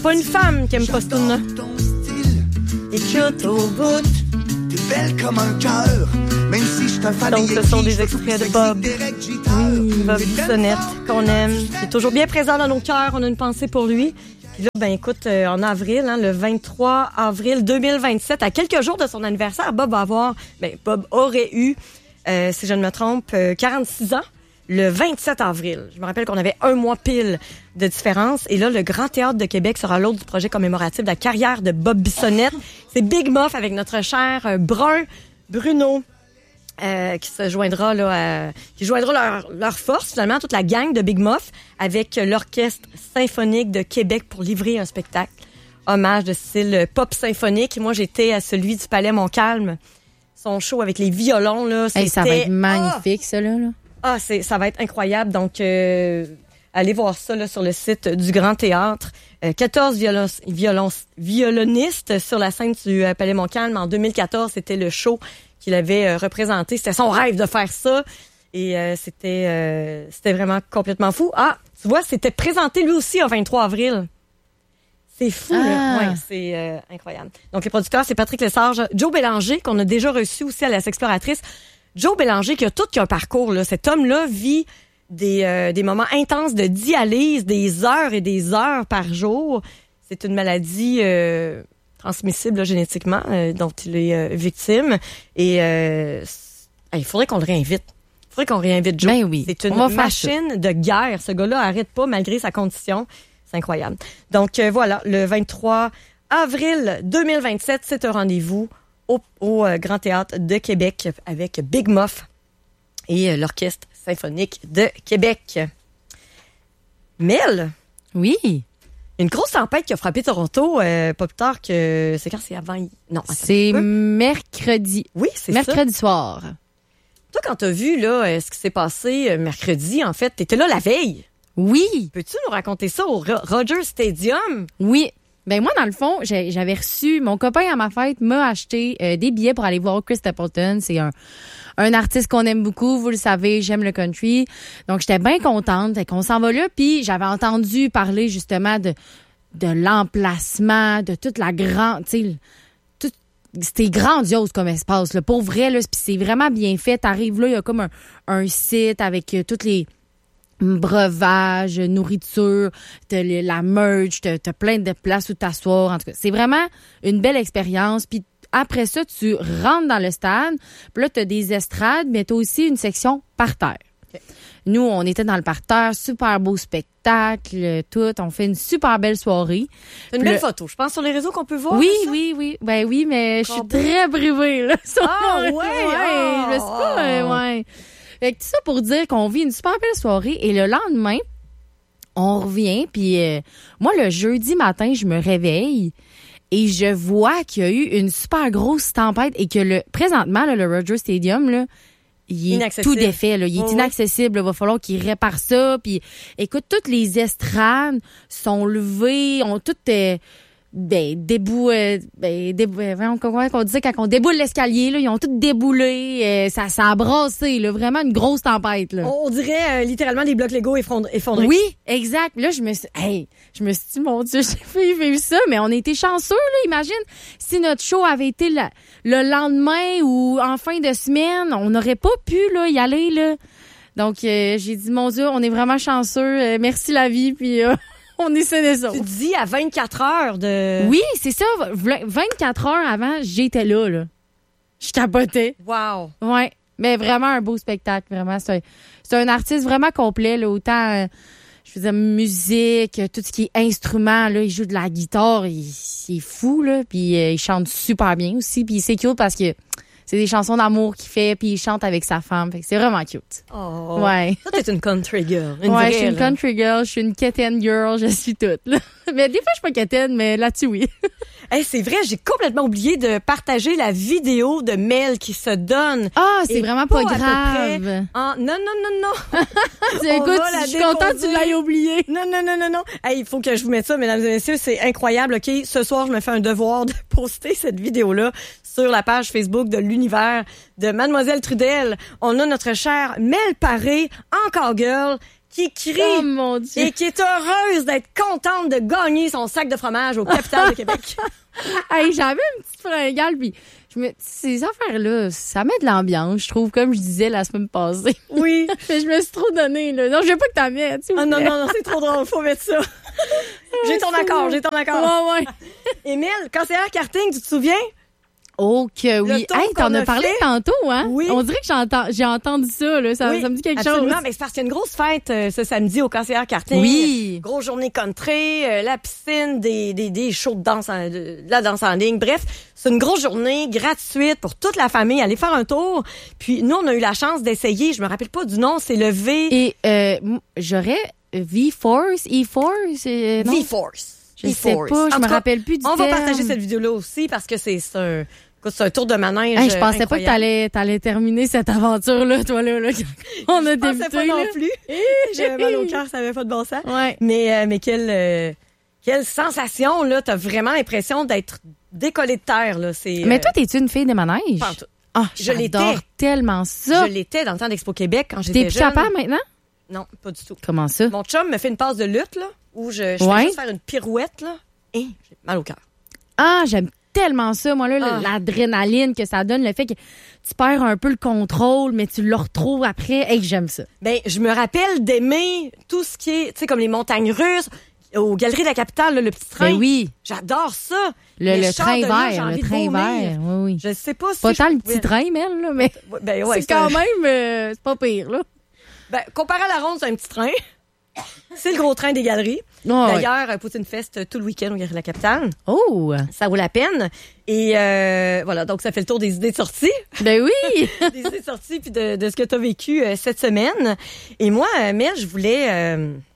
Pas une femme qui aime pas ce tune-là. Et Kyoto Bout. T'es belle comme un cœur, même si je te fais. Donc, ce sont des extraits de Bob. Oui, Bob Bissonnette, qu'on aime. Il est toujours bien présent dans nos cœurs. On a une pensée pour lui. Puis là, ben écoute, en avril, le 23 avril 2027, à quelques jours de son anniversaire, Bob aurait eu, si je ne me trompe, 46 ans. Le 27 avril. Je me rappelle qu'on avait un mois pile de différence. Et là, le Grand Théâtre de Québec sera l'hôte du projet commémoratif de la carrière de Bob Bissonnette. C'est Big Muff avec notre cher Bruno, qui se joindra là, qui joindra leur force finalement, toute la gang de Big Muff avec l'Orchestre symphonique de Québec pour livrer un spectacle hommage de style pop symphonique. Moi, j'étais à celui du Palais Montcalm. Son show avec les violons là, c'était ça va être magnifique ça là. Ah, ça va être incroyable. Donc, allez voir ça là, sur le site du Grand Théâtre. 14 violonistes sur la scène du Palais Montcalm. En 2014, c'était le show qu'il avait représenté. C'était son rêve de faire ça. Et c'était vraiment complètement fou. Ah, tu vois, c'était présenté lui aussi le 23 avril. C'est fou, là. Ouais, c'est incroyable. Donc, les producteurs, c'est Patrick Lesage, Joe Bélanger, qu'on a déjà reçu aussi à la Sexploratrice. Joe Bélanger, qui a tout un parcours, là. Cet homme-là vit des moments intenses de dialyse, des heures et des heures par jour. C'est une maladie transmissible là, génétiquement dont il est victime. Et il faudrait qu'on le réinvite. Il faudrait qu'on réinvite Joe. Ben oui, c'est une machine de guerre. Ce gars-là arrête pas malgré sa condition. C'est incroyable. Donc voilà, le 23 avril 2027, c'est un rendez-vous au Grand Théâtre de Québec avec Big Muff et l'Orchestre symphonique de Québec. Mel? Oui. Une grosse tempête qui a frappé Toronto, pas plus tard que... C'est quand? C'est avant... Non, c'est mercredi. Oui, c'est mercredi soir. Toi, quand t'as vu là, ce qui s'est passé mercredi, en fait, t'étais là la veille. Oui. Peux-tu nous raconter ça au Rogers Stadium? Oui. Ben moi, dans le fond, j'avais reçu... Mon copain à ma fête m'a acheté des billets pour aller voir Chris Stapleton. C'est un artiste qu'on aime beaucoup. Vous le savez, j'aime le country. Donc, j'étais bien contente. Fait qu'on s'en va là. Puis, j'avais entendu parler justement de l'emplacement, de toute la grande... Tu sais, c'était grandiose comme espace. Là, pour vrai, là, puis c'est vraiment bien fait. T'arrives là, il y a comme un site avec toutes les... breuvage, nourriture, t'as la merch, t'as plein de places où t'asseoir. En tout cas, c'est vraiment une belle expérience. Puis après ça, tu rentres dans le stade. Puis là, t'as des estrades, mais t'as aussi une section parterre. Okay. Nous, on était dans le parterre, super beau spectacle, tout. On fait une super belle soirée. C'est une belle photo. Je pense sur les réseaux qu'on peut voir. Oui, oui. Ben oui, mais je suis très privée, là. Ouais. Je sais pas, ouais. Fait que tout ça pour dire qu'on vit une super belle soirée et le lendemain, on revient puis moi le jeudi matin, je me réveille et je vois qu'il y a eu une super grosse tempête et que présentement là, le Rogers Stadium là, il est tout défait là, il est inaccessible, il va falloir qu'ils réparent ça puis écoute toutes les estrades sont levées, ont toutes comment on disait quand on déboule l'escalier là, ils ont tout déboulé, ça a brassé là, vraiment une grosse tempête là. On dirait littéralement des blocs Lego effondrés. Oui, exact. Là je me suis dit mon Dieu, j'ai fait vivre ça, mais on a été chanceux là, imagine si notre show avait été le lendemain ou en fin de semaine, on n'aurait pas pu là y aller là. Donc j'ai dit mon Dieu, on est vraiment chanceux, merci la vie puis on essaie de ça. Tu dis à 24 heures de... Oui, c'est ça. 24 heures avant, j'étais là. Je capotais. Wow. Ouais. Mais vraiment un beau spectacle. Vraiment, c'est un artiste vraiment complet. Là, autant, je faisais musique, tout ce qui est instrument. Là, il joue de la guitare. C'est fou. Là. Puis il chante super bien aussi. Puis c'est cute parce que c'est des chansons d'amour qu'il fait, puis il chante avec sa femme. Fait que c'est vraiment cute. Oh. Ouais. Toi, t'es une country girl. Je suis une country girl, je suis une quétaine girl, je suis toute. Là. Mais des fois, je suis pas quétaine, mais là-dessus, oui. Hey, c'est vrai, j'ai complètement oublié de partager la vidéo de Mel qui se donne. Ah, c'est vraiment pas grave. Non. Écoute, je suis contente que tu l'aies oublié. Non. Hey, il faut que je vous mette ça, mesdames et messieurs, c'est incroyable. OK, ce soir, je me fais un devoir de poster cette vidéo-là sur la page Facebook de l'univers de Mademoiselle Trudel. On a notre chère Mel Paré en cowgirl qui crie Oh mon Dieu. et qui est heureuse d'être contente de gagner son sac de fromage au Capitale de Québec. Hey, j'avais une petite fringale, puis ces affaires-là, ça met de l'ambiance, je trouve, comme je disais la semaine passée. Oui. Je me suis trop donnée, là. Non, je veux pas que t'en mettes, s'il vous Ah non, plaît. non, c'est trop drôle, faut mettre ça. J'ai ton accord. Ouais. Émile, conseillère karting, tu te souviens? Oh que oui. tour Hey, t'en qu'on as a parlé fait. tantôt, hein? Oui. On dirait que j'ai entendu ça, là. Ça me dit quelque absolument. chose. Mais c'est parce qu'il y a une grosse fête ce samedi au conseillère karting. Oui. Grosse journée country, la piscine, des shows de danse, de la danse en ligne. Bref, c'est une grosse journée gratuite pour toute la famille. Allez faire un tour. Puis nous, on a eu la chance d'essayer. Je me rappelle pas du nom. C'est le V... Et j'aurais V-Force, E-Force? Non? V-Force. Je sais pas, je me rappelle plus du On va terme. partager cette vidéo-là aussi parce que c'est un tour de manège. Hey, je pensais incroyable. pas que t'allais terminer cette aventure-là, toi, là. On a Je pensais débuté, pas non là. plus. J'avais mal au cœur, ça avait pas de bon sens. Ouais. Mais quelle sensation, là. T'as vraiment l'impression d'être décollé de terre, là. Mais toi, t'es-tu une fille des manèges? pas en tout. Ah, Je l'étais. j'adore tellement ça. Je l'étais dans le temps d'Expo Québec quand j'étais T'es plus jeune. capable maintenant? Non, pas du tout. Comment ça? Mon chum me fait une passe de lutte, là, où je fais Ouais. juste faire une pirouette, là, et j'ai mal au cœur. Ah, j'aime tellement ça, moi, là, Ah. l'adrénaline que ça donne, le fait que tu perds un peu le contrôle, mais tu le retrouves après. Hey, j'aime ça. Ben, je me rappelle d'aimer tout ce qui est, tu sais, comme les montagnes russes, aux Galeries de la Capitale, là, le petit train. Ben oui, J'adore ça. le Mais je sors train de là, j'ai vert, envie le de train vomir. vert. Oui, oui. Je sais pas si Pas tant le pouvais- petit train, mais là, mais Ben ouais, c'est quand un- même, c'est pas pire, là. Ben, comparé à la ronde, c'est un petit train. C'est le gros train des galeries. Oh, ouais. D'ailleurs, Poutine Fest tout le week-end au Galeries de la Capitale. Oh, Ça vaut la peine. Et voilà, donc ça fait le tour des idées de sortie. ben oui. Des idées de sortie puis de ce que tu as vécu cette semaine. Et moi, Mel, je voulais...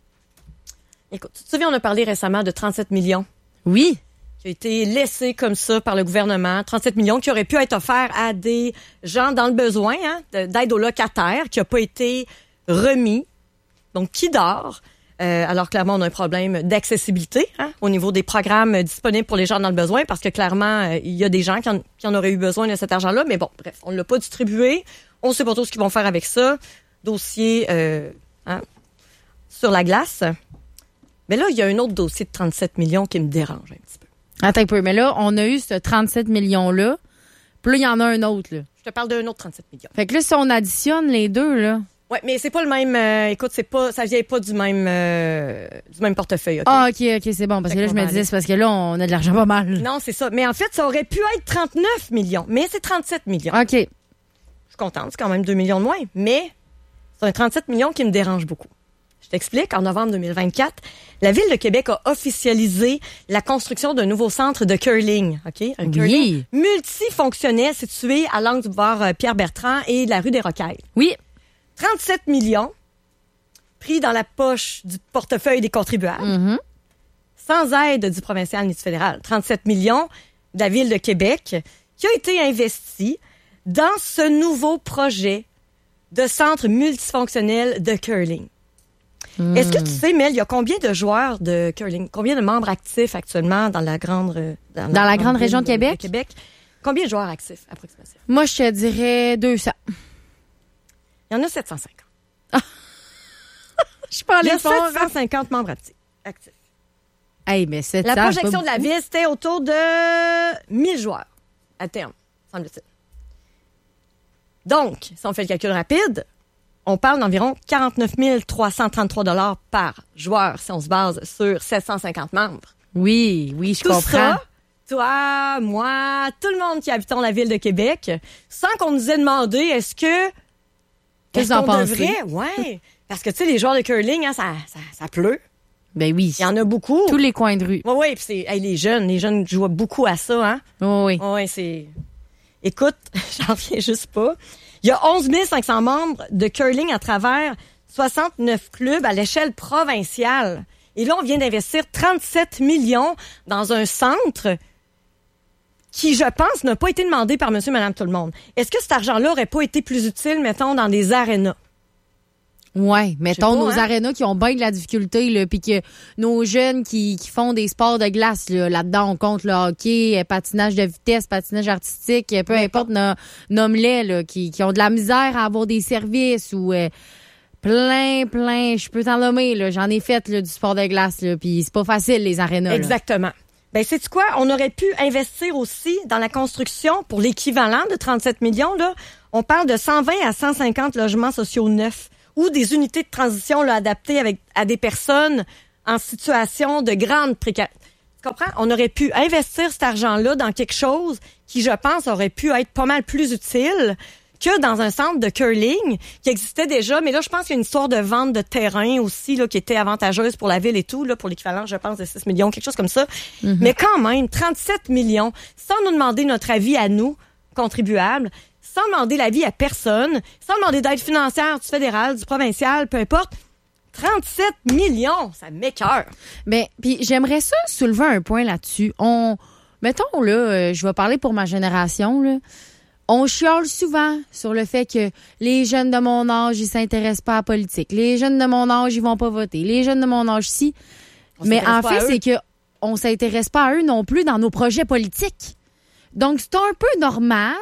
Écoute, tu te souviens, on a parlé récemment de 37 millions Oui. qui a été laissé comme ça par le gouvernement. 37 millions qui auraient pu être offerts à des gens dans le besoin, hein, d'aide aux locataires, qui n'a pas été remis. Donc, qui dort? Alors, clairement, on a un problème d'accessibilité au niveau des programmes disponibles pour les gens dans le besoin parce que, clairement, il y a des gens qui en auraient eu besoin de cet argent-là. Mais bon, bref, on ne l'a pas distribué. On ne sait pas trop ce qu'ils vont faire avec ça. Dossier sur la glace. Mais là, il y a un autre dossier de 37 millions qui me dérange un petit peu. Attends un peu, mais là, on a eu ce 37 millions-là, puis là, il y en a un autre, là. Je te parle d'un autre 37 millions. Fait que là, si on additionne les deux, là... Ouais, mais c'est pas le même. Écoute, ça vient pas du même portefeuille. OK? Ah, OK, c'est bon, parce que là, je me disais, c'est parce que là, on a de l'argent pas mal. Non, c'est ça. Mais en fait, ça aurait pu être 39 millions, mais c'est 37 millions. OK. Je suis contente, c'est quand même 2 millions de moins, mais c'est un 37 millions qui me dérange beaucoup. Je t'explique, en novembre 2024, la Ville de Québec a officialisé la construction d'un nouveau centre de curling, OK? Un curling multifonctionnel situé à l'angle du boulevard Pierre-Bertrand et de la rue des Rocailles. Oui. 37 millions pris dans la poche du portefeuille des contribuables, Mhm. sans aide du provincial ni du fédéral. 37 millions de la Ville de Québec qui a été investi dans ce nouveau projet de centre multifonctionnel de curling. Est-ce que tu sais, Mel, il y a combien de joueurs de curling, combien de membres actifs actuellement dans la grande grande région de Québec? Combien de joueurs actifs, approximativement? Moi, je te dirais 200. Il y en a 750. Je suis pas Il y allée a fort. 750 membres actifs. Hey, mais 700, La c'est projection pas de la beaucoup. ville, c'était autour de 1000 joueurs à terme, semble-t-il. Donc, si on fait le calcul rapide, on parle d'environ 49 333 $ par joueur si on se base sur 750 membres. Oui, je Tout comprends. ça, toi, moi, tout le monde qui habitons la ville de Québec, sans qu'on nous ait demandé est-ce Qu'est-ce que vous en qu'on pensez? devrait? Ouais. Parce que, tu sais, les joueurs de curling, hein, ça pleut. Ben oui. Il y en a beaucoup. Tous les coins de rue. Oui, puis c'est les jeunes jouent beaucoup à ça, hein. Oui. Oui, c'est... Écoute, j'en reviens juste pas. Il y a 11 500 membres de curling à travers 69 clubs à l'échelle provinciale. Et là, on vient d'investir 37 millions dans un centre qui, je pense, n'a pas été demandé par monsieur, madame, tout le monde. Est-ce que cet argent-là aurait pas été plus utile, mettons, dans des arénas? Ouais, mettons pas, nos hein? arénas qui ont bien de la difficulté, là, puis que nos jeunes qui font des sports de glace, là-dedans, on compte le hockey, patinage de vitesse, patinage artistique, peu importe, nomme-les, là, qui ont de la misère à avoir des services ou Plein. Je peux t'en nommer, là. J'en ai fait là, du sport de glace, là. Puis c'est pas facile, les arénas. Exactement. Ben, sais-tu quoi? On aurait pu investir aussi dans la construction pour l'équivalent de 37 millions, là. On parle de 120 à 150 logements sociaux neufs ou des unités de transition là, adaptées à des personnes en situation de grande précarité. Tu comprends? On aurait pu investir cet argent-là dans quelque chose qui, je pense, aurait pu être pas mal plus utile que dans un centre de curling qui existait déjà. Mais là, je pense qu'il y a une histoire de vente de terrain aussi là, qui était avantageuse pour la ville et tout, là, pour l'équivalent, je pense, de 6 millions, quelque chose comme ça. Mm-hmm. Mais quand même, 37 millions, sans nous demander notre avis à nous, contribuables, sans demander l'avis à personne, sans demander d'aide financière du fédéral, du provincial, peu importe. 37 millions, ça m'écoeure. Ben, puis j'aimerais ça soulever un point là-dessus. Mettons, là, je vais parler pour ma génération, là. On chiale souvent sur le fait que les jeunes de mon âge, ils s'intéressent pas à la politique. Les jeunes de mon âge, ils vont pas voter. Les jeunes de mon âge, si. Mais en fait, c'est que on s'intéresse pas à eux non plus dans nos projets politiques. Donc, c'est un peu normal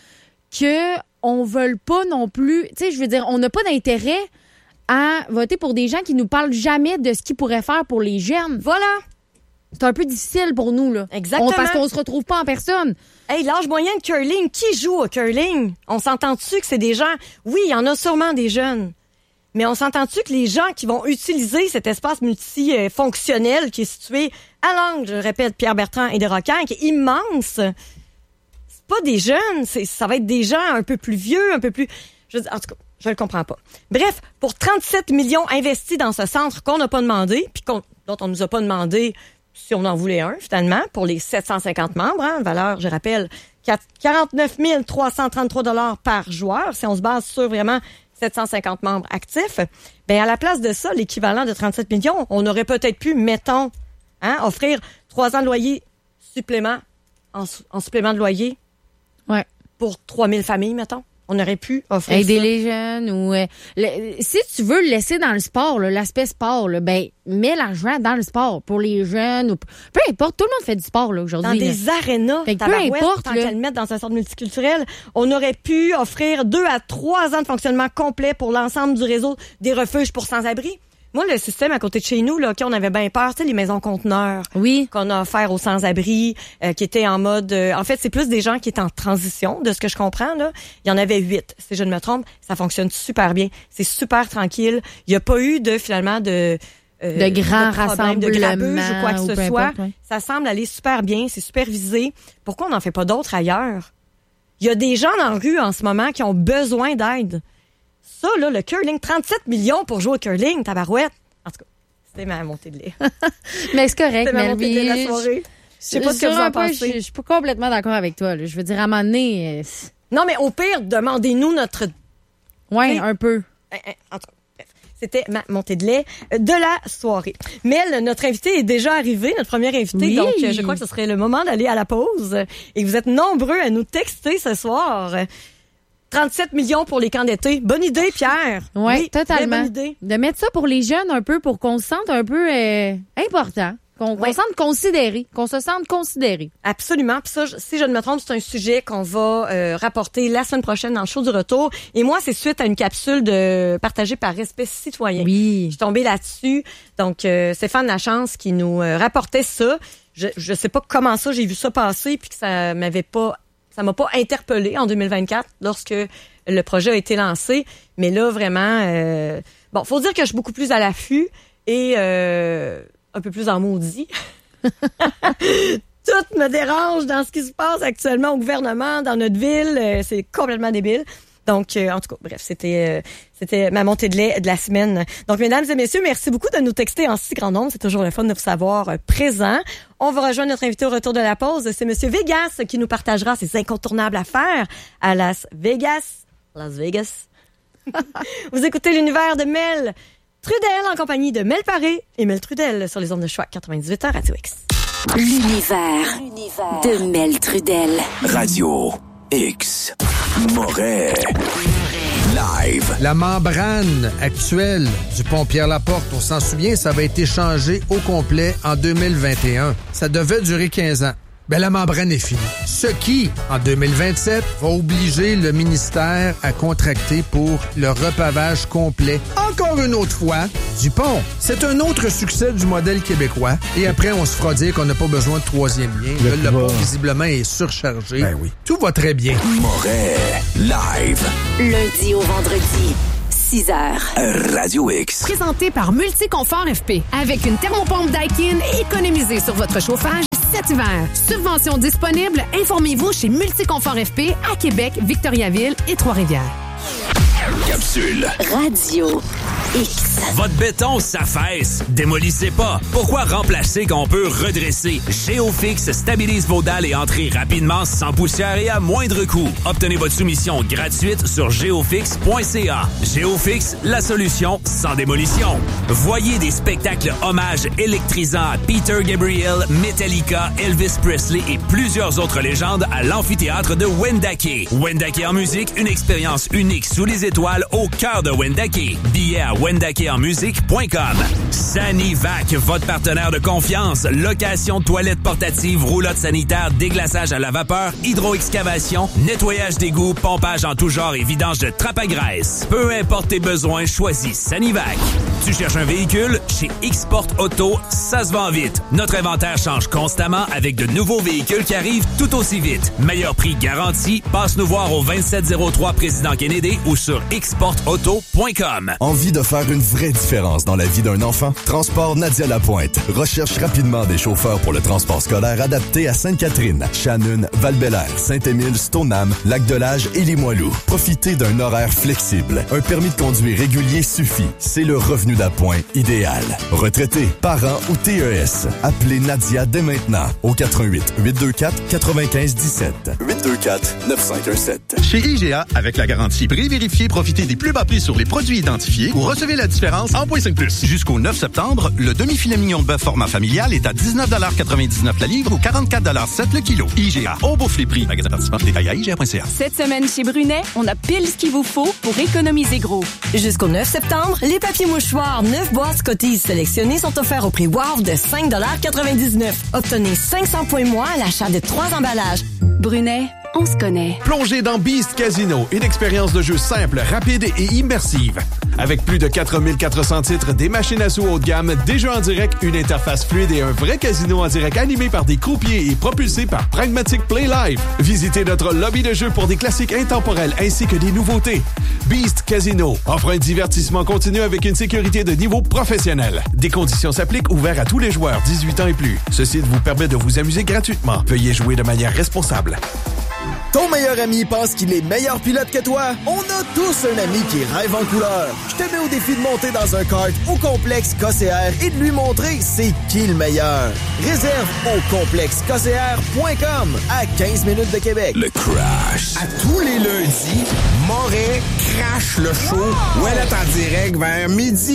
que on veuille pas non plus... Tu sais, je veux dire, on n'a pas d'intérêt à voter pour des gens qui nous parlent jamais de ce qu'ils pourraient faire pour les jeunes. Voilà. C'est un peu difficile pour nous, là. Exactement. Parce qu'on se retrouve pas en personne. Hey, l'âge moyen de curling, qui joue au curling? On s'entend-tu que c'est des gens... Oui, il y en a sûrement des jeunes. Mais on s'entend-tu que les gens qui vont utiliser cet espace multifonctionnel qui est situé à l'angle, je répète, Pierre-Bertrand et Desrocailles, qui est immense, c'est pas des jeunes, ça va être des gens un peu plus vieux, un peu plus... en tout cas, je le comprends pas. Bref, pour 37 millions investis dans ce centre qu'on n'a pas demandé, puis dont on nous a pas demandé si on en voulait un, finalement, pour les 750 membres, hein, valeur, je rappelle, 49 333 $ par joueur, si on se base sur vraiment 750 membres actifs. Ben à la place de ça, l'équivalent de 37 millions, on aurait peut-être pu, mettons, offrir 3 ans de loyer supplément, en supplément de loyer, ouais, pour 3000 familles, mettons. On aurait pu offrir aider ça. les jeunes ou si tu veux le laisser dans le sport, là, l'aspect sport, là, ben mets l'argent dans le sport pour les jeunes ou peu importe, tout le monde fait du sport là aujourd'hui. Dans des arénas, peu importe, tant qu'à le mettre dans un centre multiculturel, on aurait pu offrir 2 à 3 ans de fonctionnement complet pour l'ensemble du réseau des refuges pour sans-abri. Moi, le système à côté de chez nous, là, on avait bien peur, tu sais, les maisons conteneurs qu'on a offert aux sans-abri, qui étaient en mode... en fait, c'est plus des gens qui étaient en transition, de ce que je comprends, là. Il y en avait 8, si je ne me trompe. Ça fonctionne super bien. C'est super tranquille. Il n'y a pas eu finalement de grands rassemblements, de grabuge ou quoi que ce soit. Importe, ouais. Ça semble aller super bien. C'est supervisé. Pourquoi on n'en fait pas d'autres ailleurs? Il y a des gens dans la rue en ce moment qui ont besoin d'aide. Ça, là, le curling, 37 millions pour jouer au curling, tabarouette. En tout cas, c'était ma montée de lait. Mais c'est correct, c'était ma montée de lait de la soirée. Je sais pas ce que vous en pensez. Je suis pas complètement d'accord avec toi. Là. Je veux dire, à un moment donné... Non, mais au pire, demandez-nous notre... Oui, un peu. En tout cas, bref. C'était ma montée de lait de la soirée. Mel, notre invité est déjà arrivé, notre première invitée. Oui. Donc, je crois que ce serait le moment d'aller à la pause. Et vous êtes nombreux à nous texter ce soir. 37 millions pour les camps d'été. Bonne idée, Pierre. Oui, totalement. Bonne idée. De mettre ça pour les jeunes un peu, pour qu'on se sente un peu important. Qu'on se sente considéré. Qu'on se sente considéré. Absolument. Puis ça, si je ne me trompe, c'est un sujet qu'on va rapporter la semaine prochaine dans le show du retour. Et moi, c'est suite à une capsule partagée par Respect Citoyen. Oui. Je suis tombée là-dessus. Donc, Stéphane Lachance qui nous rapportait ça. Je sais pas comment ça, j'ai vu ça passer puis que ça m'a pas interpellée en 2024 lorsque le projet a été lancé. Mais là, vraiment, faut dire que je suis beaucoup plus à l'affût et un peu plus en maudit. Tout me dérange dans ce qui se passe actuellement au gouvernement, dans notre ville. C'est complètement débile. Donc, en tout cas, bref, c'était ma montée de lait de la semaine. Donc, mesdames et messieurs, merci beaucoup de nous texter en si grand nombre. C'est toujours le fun de vous savoir présent. On va rejoindre notre invité au retour de la pause. C'est Monsieur Vegas qui nous partagera ses incontournables affaires à Las Vegas. Las Vegas. Vous écoutez l'univers de Mel Trudel en compagnie de Mel Paré et Mel Trudel sur les ondes de Choix 98 ans Radio X. L'univers de Mel Trudel. Radio X. Moret. Live. La membrane actuelle du pont Pierre-Laporte, on s'en souvient, ça avait été changé au complet en 2021. Ça devait durer 15 ans. ben la membrane est finie. Ce qui, en 2027, va obliger le ministère à contracter pour le repavage complet. Encore une autre fois, du pont. C'est un autre succès du modèle québécois. Et après, on se fera dire qu'on n'a pas besoin de troisième lien. Le pont, visiblement, est surchargé. Ben oui. Tout va très bien. Moret, live. Lundi au vendredi, 6h. Radio X. Présenté par Multiconfort FP. Avec une thermopompe Daikin, économisez sur votre chauffage cet hiver. Subvention disponible, informez-vous chez Multiconfort FP à Québec, Victoriaville et Trois-Rivières. Capsule. Radio X. Votre béton s'affaisse. Démolissez pas. Pourquoi remplacer quand on peut redresser? Géofix stabilise vos dalles et entrées rapidement, sans poussière et à moindre coût. Obtenez votre soumission gratuite sur geofix.ca. Géofix, la solution sans démolition. Voyez des spectacles hommages électrisants à Peter Gabriel, Metallica, Elvis Presley et plusieurs autres légendes à l'amphithéâtre de Wendake. Wendake en musique, une expérience unique sous les étoiles au cœur de Wendake. Billets à wendakeenmusique.com. Sanivac, votre partenaire de confiance. Location de toilettes portatives, roulotte sanitaire, déglaçage à la vapeur, hydro-excavation, nettoyage d'égouts, pompage en tout genre et vidange de trappe à graisse. Peu importe tes besoins, choisis Sanivac. Tu cherches un véhicule? Chez Xport Auto, ça se vend vite. Notre inventaire change constamment avec de nouveaux véhicules qui arrivent tout aussi vite. Meilleur prix garanti. Passe nous voir au 2703 Président Kennedy ou sur xportauto.com. Envie de faire une vraie différence dans la vie d'un enfant? Transport Nadia Lapointe recherche rapidement des chauffeurs pour le transport scolaire adapté à Sainte-Catherine, Shannon, Val-Bélair, Saint-Émile, Stoneham, Lac-de-L'Âge et Limoilou. Profitez d'un horaire flexible. Un permis de conduire régulier suffit. C'est le revenu d'appoint idéal. Retraité, parents ou TES. Appelez Nadia dès maintenant au 88 824 95 17 824 9517. Chez IGA, avec la garantie prix vérifié, profitez des plus bas prix sur les produits identifiés ou recevez la différence en .5+. Jusqu'au 9 septembre, le demi-filet mignon de bœuf format familial est à 19,99 la livre ou 44,7 le kilo. IGA, on bouffe les prix. Magasin participant, détail à IGA.ca. Cette semaine chez Brunet, on a pile ce qu'il vous faut pour économiser gros. Jusqu'au 9 septembre, les papiers mouchoirs 9 boîtes Scotties sélectionnées sont offerts au prix WOW de 5,99 $. Obtenez 500 points moins à l'achat de 3 emballages. Brunet, on se connaît. Plongez dans Beast Casino, une expérience de jeu simple, rapide et immersive. Avec plus de 4400 titres, des machines à sous haut de gamme, des jeux en direct, une interface fluide et un vrai casino en direct animé par des croupiers et propulsé par Pragmatic Play Live. Visitez notre lobby de jeu pour des classiques intemporels ainsi que des nouveautés. Beast Casino offre un divertissement continu avec une sécurité de niveau professionnel. Des conditions s'appliquent, ouverts à tous les joueurs 18 ans et plus. Ce site vous permet de vous amuser gratuitement. Veuillez jouer de manière responsable. Ton meilleur ami pense qu'il est meilleur pilote que toi? On a tous un ami qui rêve en couleur. Je te mets au défi de monter dans un kart au complexe KCR et de lui montrer c'est qui le meilleur. Réserve au complexekcr.com à 15 minutes de Québec. Le Crash. À tous les lundis, Moret crash le show. Où elle est en direct vers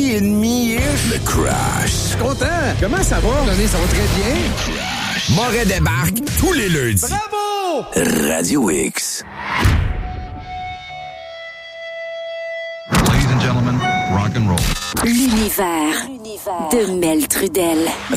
12h30. Le Crash. Je suis content. Comment ça va? Ça va très bien. Crash. Moret débarque tous les lundis. Bravo! Radio X. L'univers de Mel Trudel.